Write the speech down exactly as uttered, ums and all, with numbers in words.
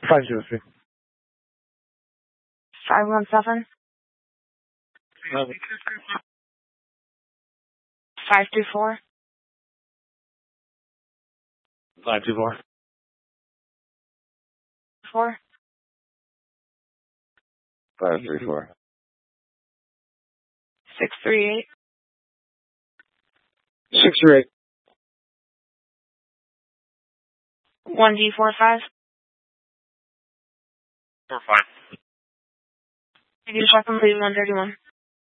Five zero three. Five one seven. Five two four. Five two four. Four. Five three four. Six three eight. Six three eight. One D four five. Four five. Maybe second lead one thirty one.